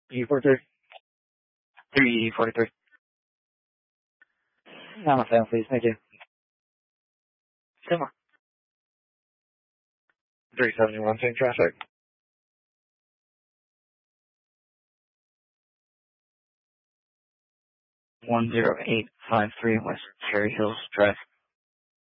E43. 343. Now my phone, please. Thank you. Similar. 371, same traffic. 10853 West Cherry Hills Drive.